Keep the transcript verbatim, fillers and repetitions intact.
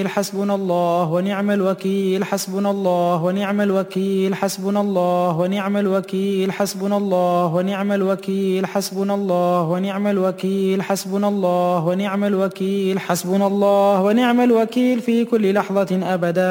حسبنا الله ونعم الوكيل حسبنا الله ونعم الوكيل حسبنا الله ونعم الوكيل حسبنا الله ونعم الوكيل حسبنا الله ونعم الوكيل حسبنا الله ونعم الوكيل حسبنا الله ونعم الوكيل في كل لحظة أبدا.